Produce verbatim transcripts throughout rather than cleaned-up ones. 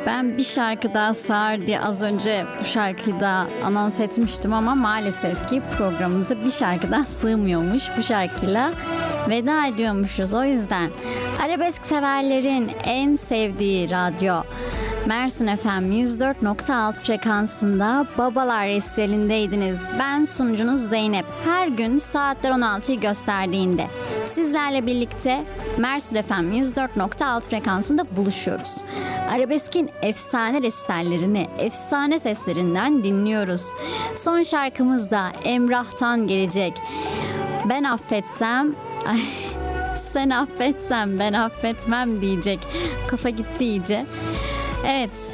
Ben bir şarkı daha sığar diye az önce bu şarkıyı da anons etmiştim ama maalesef ki programımıza bir şarkı daha sığmıyormuş. Bu şarkıyla veda ediyormuşuz. O yüzden arabesk severlerin en sevdiği radyo Mersin F M yüz dört nokta altı frekansında Babalar Resteli'ndeydiniz. Ben sunucunuz Zeynep. Her gün saatler on altıyı gösterdiğinde sizlerle birlikte Mersin F M yüz dört nokta altı frekansında buluşuyoruz. Arabeskin efsane resitallerini, efsane seslerinden dinliyoruz. Son şarkımız da Emrah'tan gelecek. Ben affetsem... Ay, sen affetsen ben affetmem diyecek. Kafa gitti iyice. Evet.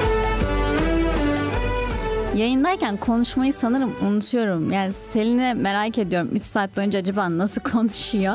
Yayındayken konuşmayı sanırım unutuyorum. Yani Selin'i merak ediyorum. üç saat boyunca acaba nasıl konuşuyor?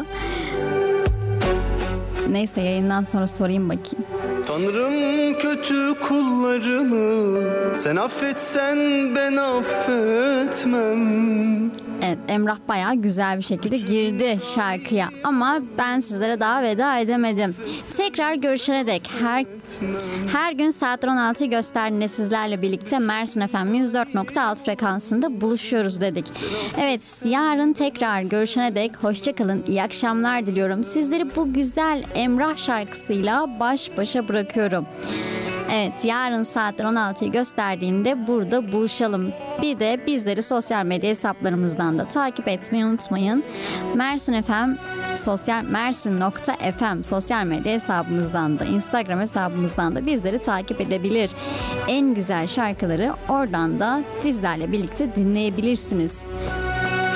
Neyse yayından sonra sorayım bakayım. Tanrım kötü kullarını, sen affetsen ben affetmem. Evet, Emrah bayağı güzel bir şekilde girdi şarkıya ama ben sizlere daha veda edemedim. Tekrar görüşene dek her her gün saatler on altıyı gösterdiğinde sizlerle birlikte Mersin F M yüz dört nokta altı frekansında buluşuyoruz dedik. Evet, yarın tekrar görüşene dek hoşça kalın, iyi akşamlar diliyorum. Sizleri bu güzel Emrah şarkısıyla baş başa bırakıyorum. Evet, yarın saatler on altıyı gösterdiğinde burada buluşalım. Bir de bizleri sosyal medya hesaplarımızdan da takip etmeyi unutmayın. Mersin F M sosyal mersin nokta f m sosyal medya hesabımızdan da, Instagram hesabımızdan da bizleri takip edebilir. En güzel şarkıları oradan da bizlerle birlikte dinleyebilirsiniz.